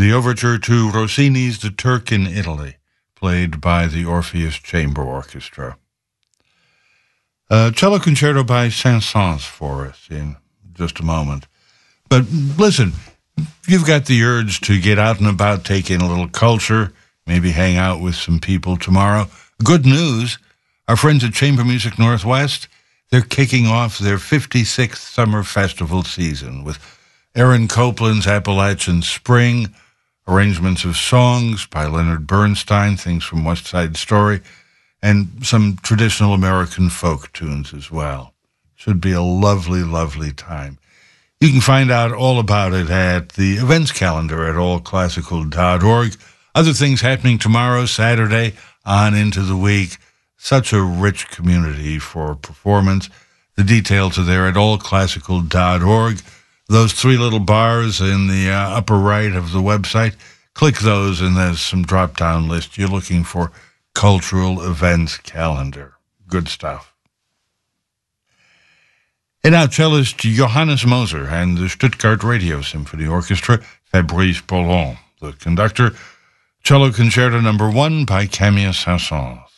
the overture to Rossini's The Turk in Italy, played by the Orpheus Chamber Orchestra. Cello Concerto by Saint-Saëns for us in just a moment. But listen, you've got the urge to get out and about, take in a little culture, maybe hang out with some people tomorrow. Good news, our friends at Chamber Music Northwest, they're kicking off their 56th summer festival season with Aaron Copland's Appalachian Spring, arrangements of songs by Leonard Bernstein, things from West Side Story, and some traditional American folk tunes as well. Should be a lovely, lovely time. You can find out all about it at the events calendar at allclassical.org. Other things happening tomorrow, Saturday, on into the week. Such a rich community for performance. The details are there at allclassical.org. Those three little bars in the upper right of the website, click those and there's some drop-down list. You're looking for Cultural Events Calendar. Good stuff. And now cellist Johannes Moser and the Stuttgart Radio Symphony Orchestra, Fabrice Poulon. The conductor, Cello Concerto No. 1 by Camille Saint-Saëns.